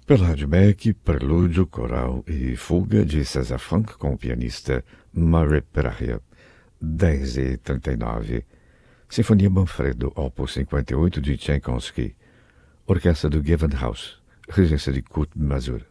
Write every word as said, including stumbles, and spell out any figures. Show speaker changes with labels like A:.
A: Pela Rádio M E C, Prelúdio, Coral e Fuga de César Franck com o pianista Murray Perahia, dez e trinta e nove. Sinfonia Manfredo, opus cinquenta e oito de Tchaikovsky, orquestra do Gewandhaus, regência de Kurt Masur.